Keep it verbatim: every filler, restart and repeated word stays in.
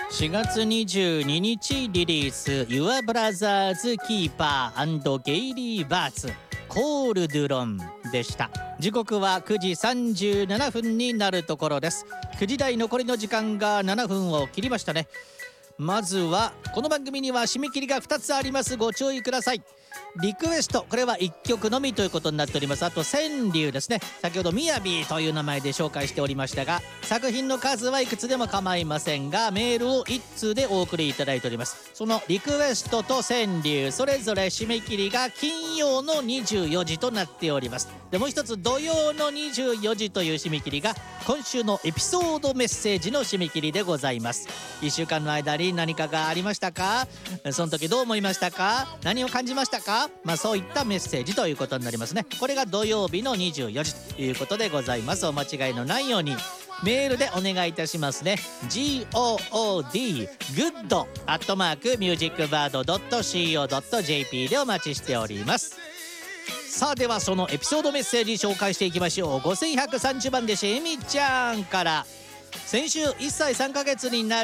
しがつにじゅうににちリリース Your Brothers Keeper& ゲイリー・バーツコールドゥロンでした。時刻はくじさんじゅうななふんになるところです。くじ台残りの時間がななふんを切りましたね。まずはこの番組には締め切りがふたつあります。ご注意ください。リクエスト、これはいっきょくのみということになっております。あと川柳ですね、先ほどみやびという名前で紹介しておりましたが、作品の数はいくつでも構いませんが、メールをいっつうでお送りいただいております。そのリクエストと川柳それぞれ締め切りが金曜のにじゅうよじとなっております。でもう一つ土曜のにじゅうよじという締め切りが今週のエピソードメッセージの締め切りでございます。いっしゅうかんの間に何かがありましたか？その時どう思いましたか？何を感じましたか？まあそういったメッセージということになりますね。これが土曜日のにじゅうよじということでございます。お間違いのないようにメールでお願いいたしますね。 ジーオーオーディー グッド アットマーク ミュージックバード ドット シーオー ドット ジェーピー でお待ちしております。さあではそのエピソードメッセージ紹介していきましょう。ごせんひゃくさんじゅうばんでしえみちゃんから、先週いっさいさんかげつにな